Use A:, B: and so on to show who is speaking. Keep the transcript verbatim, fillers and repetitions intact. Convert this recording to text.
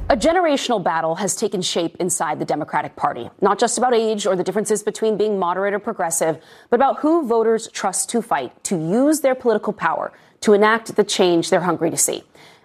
A: A generational battle has taken shape inside the Democratic Party, not just about age or the differences between being moderate or progressive, but about who voters trust to fight, to use their political power to enact the change they're hungry to see.